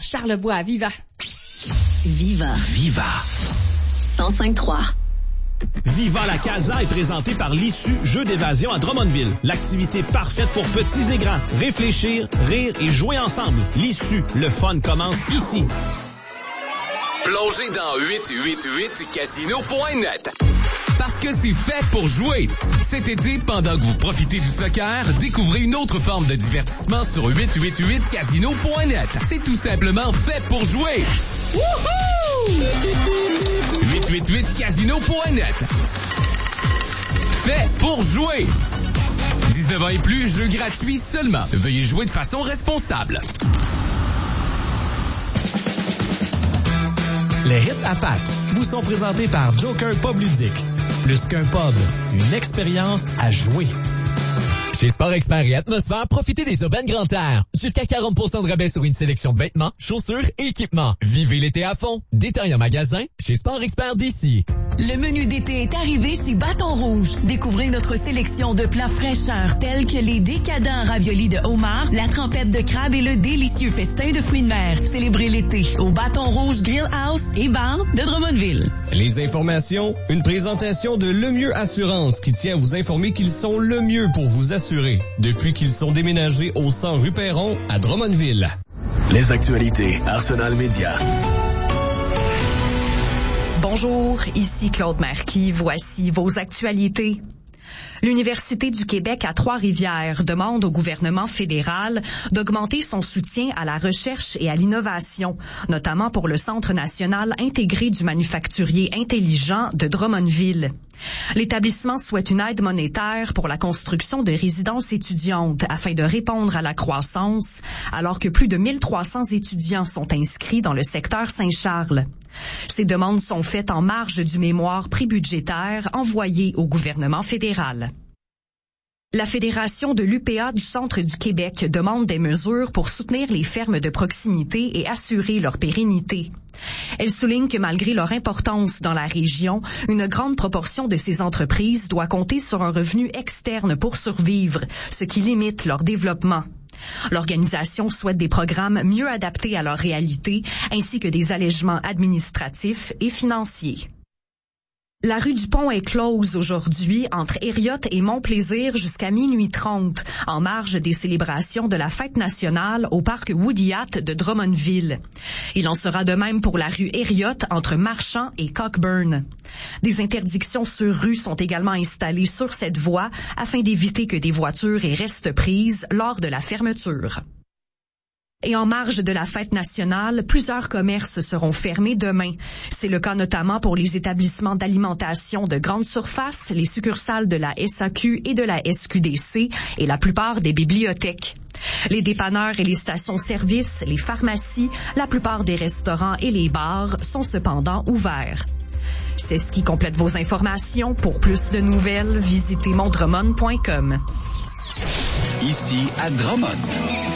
Charlebois, viva! Viva. Viva. 105.3. Viva la Casa est présenté par l'Issue Jeux d'évasion à Drummondville. L'activité parfaite pour petits et grands. Réfléchir, rire et jouer ensemble. L'Issue, le fun commence ici. Plongez dans 888casino.net. Parce que c'est fait pour jouer. Cet été, pendant que vous profitez du soccer, découvrez une autre forme de divertissement sur 888casino.net. C'est tout simplement fait pour jouer. Wouhou! 888casino.net. Fait pour jouer. 19 ans et plus, jeux gratuits seulement. Veuillez jouer de façon responsable. Les hits à Pâques vous sont présentés par Joker Pub Ludique. Plus qu'un pub, une expérience à jouer. Chez Sport Expert et Atmosphère, profitez des urbaines Grand Air. Jusqu'à 40% de rabais sur une sélection de vêtements, chaussures et équipements. Vivez l'été à fond. Détail en magasin chez Sport Expert d'ici. Le menu d'été est arrivé chez Bâton Rouge. Découvrez notre sélection de plats fraîcheurs tels que les décadents raviolis de homard, la trempette de crabe et le délicieux festin de fruits de mer. Célébrez l'été au Bâton Rouge Grill House et Bar de Drummondville. Les informations, une présentation de Le Mieux Assurance qui tient à vous informer qu'ils sont le mieux pour vous assurer depuis qu'ils sont déménagés au 100 rue Perron à Drummondville. Les actualités Arsenal Média. Bonjour, ici Claude Marquis. Voici vos actualités. L'Université du Québec à Trois-Rivières demande au gouvernement fédéral d'augmenter son soutien à la recherche et à l'innovation, notamment pour le Centre national intégré du manufacturier intelligent de Drummondville. L'établissement souhaite une aide monétaire pour la construction de résidences étudiantes afin de répondre à la croissance, alors que plus de 1300 étudiants sont inscrits dans le secteur Saint-Charles. Ces demandes sont faites en marge du mémoire prébudgétaire envoyé au gouvernement fédéral. La Fédération de l'UPA du Centre du Québec demande des mesures pour soutenir les fermes de proximité et assurer leur pérennité. Elle souligne que malgré leur importance dans la région, une grande proportion de ces entreprises doit compter sur un revenu externe pour survivre, ce qui limite leur développement. L'organisation souhaite des programmes mieux adaptés à leur réalité, ainsi que des allègements administratifs et financiers. La rue du Pont est close aujourd'hui entre Hériote et Mont-Plaisir jusqu'à minuit 30, en marge des célébrations de la fête nationale au parc Woodyat de Drummondville. Il en sera de même pour la rue Hériote entre Marchand et Cockburn. Des interdictions sur rue sont également installées sur cette voie afin d'éviter que des voitures y restent prises lors de la fermeture. Et en marge de la fête nationale, plusieurs commerces seront fermés demain. C'est le cas notamment pour les établissements d'alimentation de grande surface, les succursales de la SAQ et de la SQDC et la plupart des bibliothèques. Les dépanneurs et les stations-service, les pharmacies, la plupart des restaurants et les bars sont cependant ouverts. C'est ce qui complète vos informations. Pour plus de nouvelles, visitez mondremon.com. Ici à Drummond.